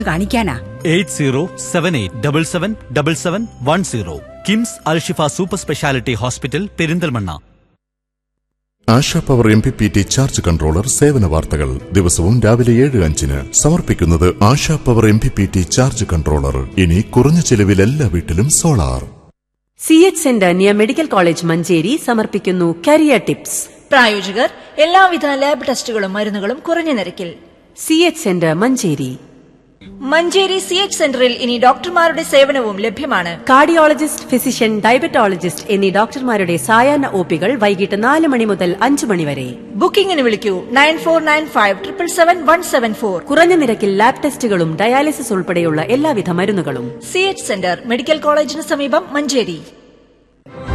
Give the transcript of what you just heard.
കാണിക്കാനാ 8078777710 KIMS Alshifa super speciality hospital Perinthalmanna. ASHA power MPPT charge controller സേവന വാർത്തകൾ ദിവസവും രാവിലെ 7:05 സമർപ്പിക്കുന്നത് ASHA power MPPT charge controller. ഇനി കുറഞ്ഞ ചെലവിൽ എല്ലാ വീട്ടിലും solar. CH centre near medical college Manjeri സമർപ്പിക്കുന്നു കരിയർ ടിപ്സ്. പ്രായോജകർ എല്ലാവിധ ലാബ് ടെസ്റ്റുകളും മരുന്നുകളും കുറഞ്ഞ നിരക്കിൽ. CH centre Manjeri. Manjeri CH സെന്ററിൽ ഇനി ഡോക്ടർമാരുടെ സേവനവും ലഭ്യമാണ്. കാർഡിയോളജിസ്റ്റ്, ഫിസിഷ്യൻ, ഡയബറ്റോളജിസ്റ്റ് എന്നീ ഡോക്ടർമാരുടെ സായാഹ്ന OPകൾ വൈകിട്ട് 4 മണി മുതൽ 5 മണി വരെ. ബുക്കിംഗിന് വിളിക്കൂ 9495777174. കുറഞ്ഞ നിരക്കിൽ ലാബ് ടെസ്റ്റുകളും ഡയാലിസിസ് ഉൾപ്പെടെയുള്ള എല്ലാവിധ മരുന്നുകളും. CH സെന്റർ മെഡിക്കൽ കോളേജിന് സമീപം മഞ്ചേരി.